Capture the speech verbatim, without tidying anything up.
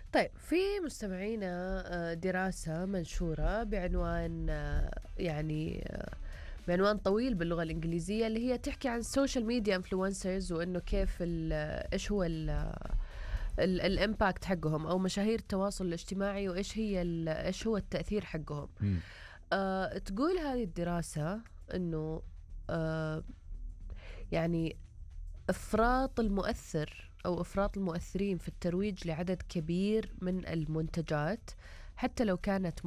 طيب في مستمعينا آه، دراسة منشورة بعنوان آه، يعني آه، بعنوان طويل باللغة الإنجليزية اللي هي تحكي عن السوشيال ميديا انفلونسرز وإنه كيف ال- إيش هو الإمباكت حقهم أو مشاهير التواصل الاجتماعي وإيش هي ال- إيش هو التأثير حقهم. مم. آه، تقول هذه الدراسة إنه آه، يعني إفراط المؤثر أو إفراط المؤثرين في الترويج لعدد كبير من المنتجات حتى لو كانت